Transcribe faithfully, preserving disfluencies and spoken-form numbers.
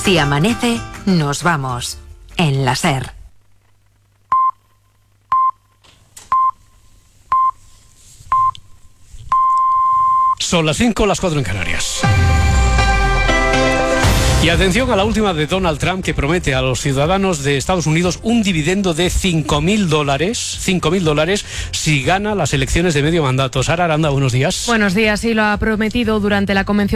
Si amanece, nos vamos. En la SER. Son las cinco, las cuatro en Canarias. Y atención a la última de Donald Trump, que promete a los ciudadanos de Estados Unidos un dividendo de cinco mil dólares, cinco mil dólares si gana las elecciones de medio mandato. Sara Aranda, buenos días. Buenos días, sí, lo ha prometido durante la convención